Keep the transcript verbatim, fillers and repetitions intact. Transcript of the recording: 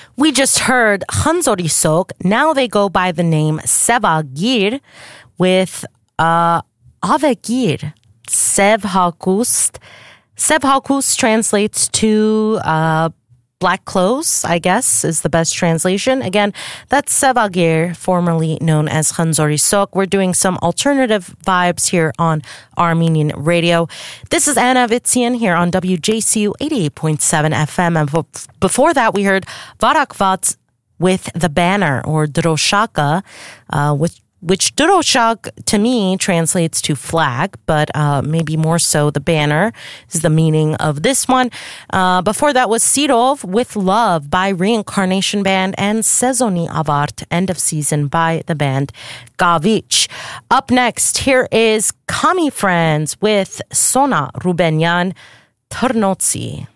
We just heard 한소리 속. Now they go by the name Sevagir with uh, Avegir. Sevhagust. Sevhagust translates to uh, black clothes, I guess, is the best translation. Again, that's Sevagir, formerly known as 한소리 속. We're doing some alternative vibes here on Armenian radio. This is Anna Vitzian here on W J C U eighty-eight point seven F M. And before that, we heard Varakvat with The Banner, or Droshaka, uh, with which Droshak to me translates to flag, but uh, maybe more so the banner is the meaning of this one. Uh, before that was Sirov with Love by Reincarnation Band, and Sezoni Avart, End of Season by the band Gavich. Up next, here is Kami Friends with Sona Rubenyan, Ternotsi.